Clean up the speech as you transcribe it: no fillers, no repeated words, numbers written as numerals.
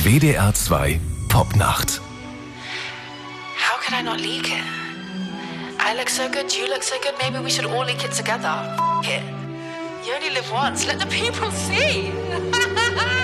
WDR 2 Popnacht. How could I not leak it? I look so good, you look so good, maybe we should all leak it together. F it. You only live once, let the people see.